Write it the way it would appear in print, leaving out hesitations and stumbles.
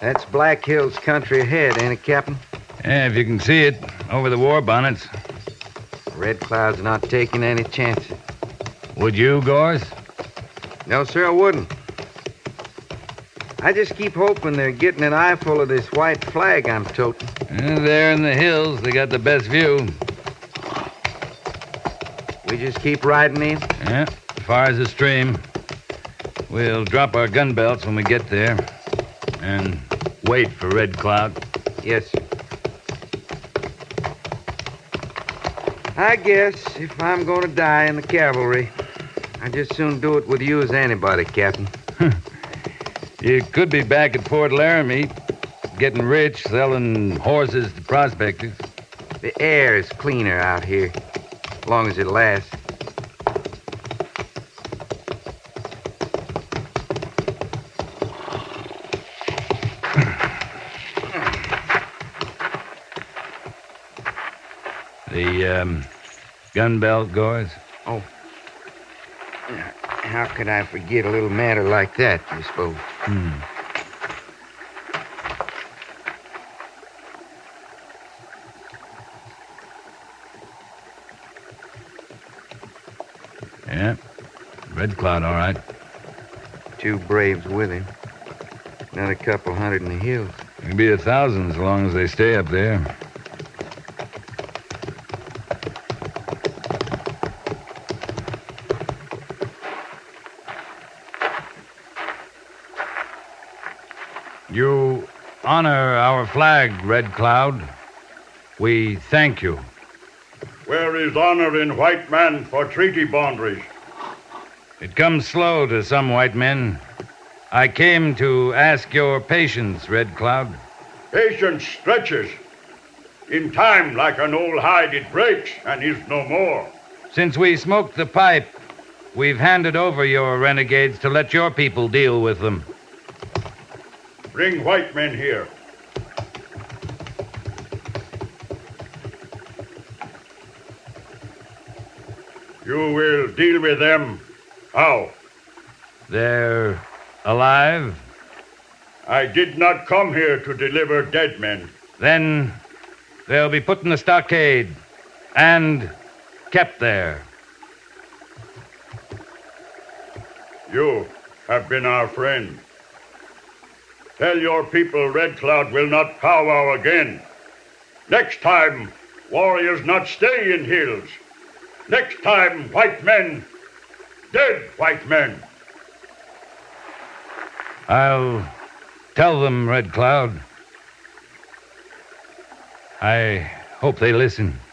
That's Black Hills country ahead, ain't it, Captain? Yeah, if you can see it, over the war bonnets. Red Cloud's not taking any chances. Would you, Gores? No, sir, I wouldn't. I just keep hoping they're getting an eyeful of this white flag I'm toting. There in the hills, they got the best view. We just keep riding in? Yeah, as far as the stream. We'll drop our gun belts when we get there. And wait for Red Cloud. Yes, sir. I guess if I'm going to die in the cavalry, I'd just soon do it with you as anybody, Captain. You could be back at Fort Laramie, getting rich, selling horses to prospectors. The air is cleaner out here, as long as it lasts. The gun belt, Gores? Oh. How could I forget a little matter like that, you suppose? Yeah, Red Cloud, all right. 2 braves with him. Another couple hundred in the hills. It'll be 1,000 as long as they stay up there. You honor our flag, Red Cloud. We thank you. Where is honor in white man for treaty boundaries? It comes slow to some white men. I came to ask your patience, Red Cloud. Patience stretches. In time, like an old hide, it breaks and is no more. Since we smoked the pipe, we've handed over your renegades to let your people deal with them. Bring white men here. You will deal with them. How? They're alive? I did not come here to deliver dead men. Then they'll be put in the stockade and kept there. You have been our friend. Tell your people Red Cloud will not powwow again. Next time, warriors not stay in hills. Next time, white men, dead white men. I'll tell them, Red Cloud. I hope they listen.